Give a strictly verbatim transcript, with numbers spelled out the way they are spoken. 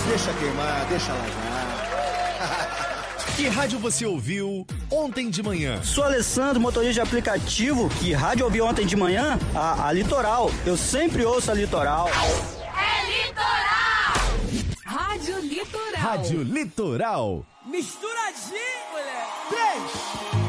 Deixa queimar, deixa largar. Que rádio você ouviu ontem de manhã? Sou Alessandro, motorista de aplicativo. Que rádio ouvi ontem de manhã? A, a Litoral. Eu sempre ouço a Litoral. É Litoral! Rádio Litoral. Rádio Litoral. Misturadinho, moleque. Beijo!